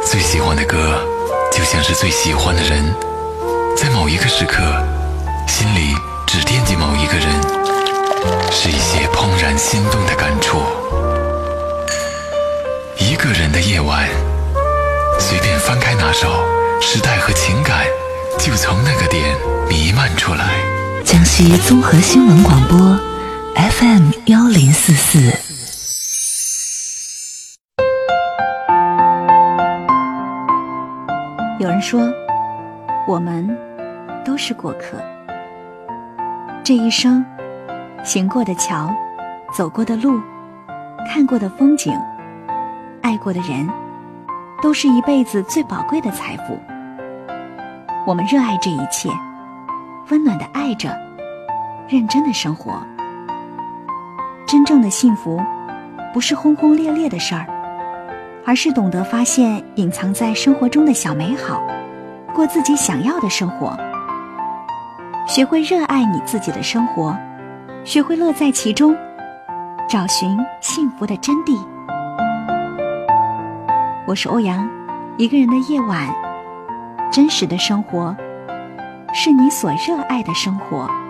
最喜欢的歌就像是最喜欢的人，在某一个时刻心里只惦记某一个人，是一些怦然心动的感触。一个人的夜晚，随便翻开哪首，时代和情感就从那个点弥漫出来。 江西综合新闻广播 FM1044。 有人说，我们都是过客。这一生，行过的桥，走过的路，看过的风景，爱过的人，都是一辈子最宝贵的财富。我们热爱这一切，温暖地爱着，认真地生活。真正的幸福，不是轰轰烈烈的事儿，而是懂得发现隐藏在生活中的小美好，过自己想要的生活。学会热爱你自己的生活，学会乐在其中，找寻幸福的真谛。我是欧阳，一个人的夜晚，真实的生活，是你所热爱的生活。